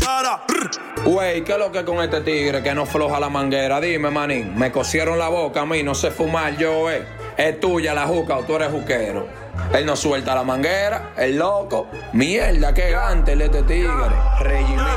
cara. Güey, ¿qué es lo que con este tigre que no floja la manguera? Dime, manín, me cosieron la boca a mí, no sé fumar yo, Es tuya la juca o tú eres juquero. Él no suelta la manguera, el loco. Mierda, qué gante este tigre. Regimiento.